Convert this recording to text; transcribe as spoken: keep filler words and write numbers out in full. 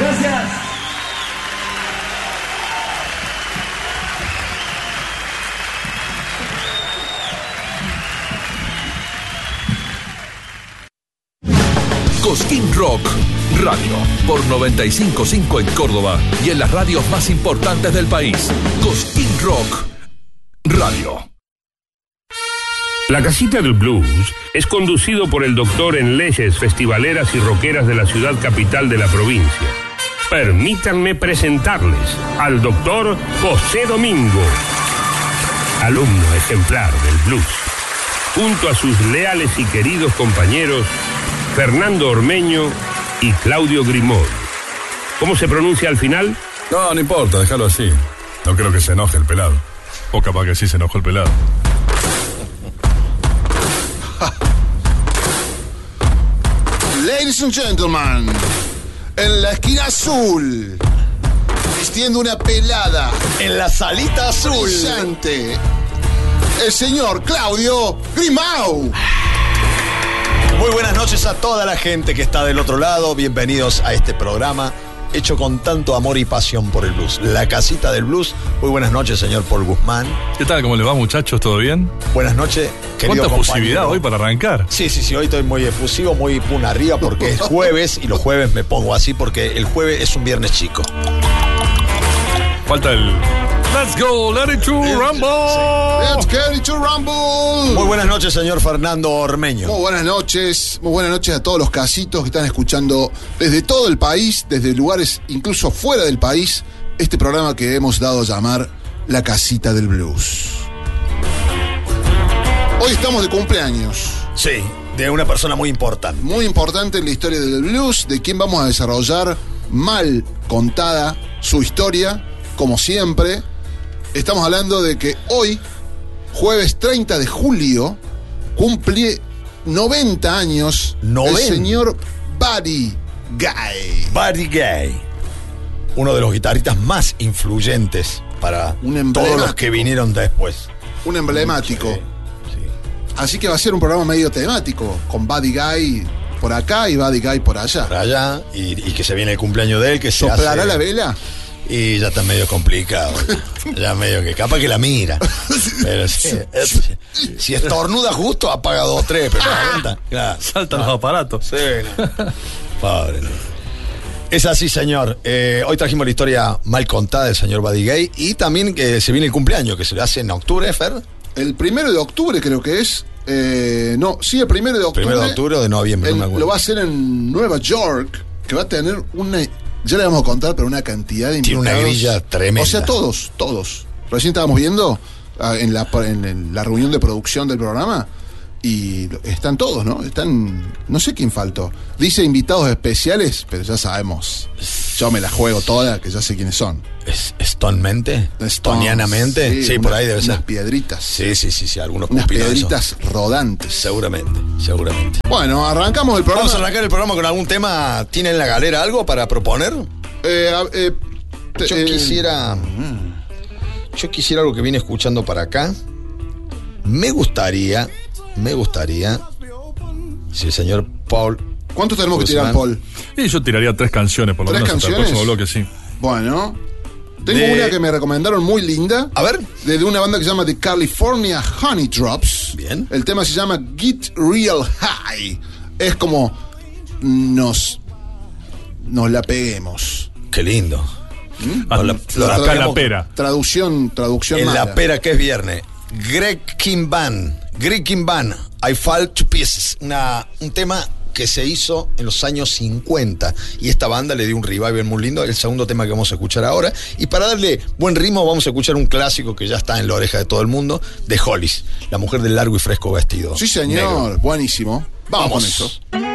Gracias. Cosquín Rock Radio por noventa y cinco punto cinco en Córdoba y en las radios más importantes del país. Cosquín Rock Radio. La Casita del Blues es conducido por el doctor en leyes festivaleras y rockeras de la ciudad capital de la provincia. Permítanme presentarles al doctor José Domingo, alumno ejemplar del blues, junto a sus leales y queridos compañeros Fernando Ormeño y Claudio Grimaud. ¿Cómo se pronuncia al final? No, no importa, déjalo así. No creo que se enoje el pelado. O capaz que sí se enojó el pelado. Ladies and gentlemen, en la esquina azul, vistiendo una pelada, en la salita azul, brillante, el señor Claudio Grimaud. Muy buenas noches a toda la gente que está del otro lado. Bienvenidos a este programa hecho con tanto amor y pasión por el blues. La Casita del Blues. Muy buenas noches, señor Paul Guzmán. ¿Qué tal? ¿Cómo les va, muchachos? ¿Todo bien? Buenas noches, querido ¿Cuánta posibilidad compañero hoy para arrancar? Sí, sí, sí. Hoy estoy muy efusivo, muy puna arriba porque es jueves y los jueves me pongo así porque el jueves es un viernes chico. Falta el... Let's go, let it to rumble. Let's get it to rumble. Muy buenas noches, señor Fernando Ormeño. Muy buenas noches, muy buenas noches a todos los casitos que están escuchando desde todo el país, desde lugares incluso fuera del país, este programa que hemos dado a llamar La Casita del Blues. Hoy estamos de cumpleaños. Sí, de una persona muy importante. Muy importante en la historia del blues, de quien vamos a desarrollar mal contada su historia, como siempre. Estamos hablando de que hoy, jueves treinta de julio, cumple noventa años noventa. El señor Buddy Guy. Buddy Guy, uno de los guitarristas más influyentes para todos los que vinieron después. Un emblemático. Sí, sí. Así que va a ser un programa medio temático, con Buddy Guy por acá y Buddy Guy por allá. Por allá, y, y que se viene el cumpleaños de él, que se ¿Soplará hace... la vela? Y ya está medio complicado. Ya medio que capaz que la mira. Pero si, si estornuda justo, apaga dos, tres, pero la claro. Saltan los aparatos. Sí, no. Pobre. No. Es así, señor. Eh, hoy trajimos la historia mal contada del señor Buddy Guy. Y también que se viene el cumpleaños, que se le hace en octubre, Fer. El primero de octubre creo que es. Eh, no, sí, el primero de octubre. Primero de octubre o de noviembre, el, no me acuerdo. Lo va a hacer en Nueva York, que va a tener una... Ya le vamos a contar, pero una cantidad de invitados. Tiene una grilla tremenda. O sea, todos, todos. Recién estábamos viendo uh, en, la, en, en la reunión de producción del programa y están todos, ¿no? Están, no sé quién faltó. Dice invitados especiales, pero ya sabemos. Yo me la juego toda, que ya sé quiénes son. ¿Es Stonemente? ¿Stonianamente? Sí, sí, una, por ahí debe ser. Unas piedritas. Sí, sí, sí, sí, algunos Unas piedritas eso. rodantes. Seguramente, seguramente. Bueno, arrancamos el programa. Vamos a arrancar el programa con algún tema. ¿Tiene en la galera algo para proponer? Eh, eh, te, yo eh, quisiera... Yo quisiera algo que vine escuchando para acá. Me gustaría, me gustaría, si el señor Paul... ¿Cuántos tenemos que Guzmán, tirar, Paul? Y yo tiraría tres canciones, por lo ¿Tres menos, hasta el canciones? próximo bloque, sí. Bueno, tengo De- una que me recomendaron muy linda. A ver. De una banda que se llama The California Honey Drops. Bien. El tema se llama Get Real High. Es como nos, nos la peguemos. Qué lindo. A, Lo- la, lo acá en traemos la pera. Traducción, traducción En mala. la pera que es viernes. Greg Kimban. Greg Kimban. I Fall to Pieces. Una, un tema que se hizo en los años cincuenta. Y esta banda le dio un revival muy lindo. El segundo tema que vamos a escuchar ahora. Y para darle buen ritmo, vamos a escuchar un clásico que ya está en la oreja de todo el mundo. De Hollis. La mujer del largo y fresco vestido. Sí, señor. negro. Buenísimo. Vamos, Vamos. con eso.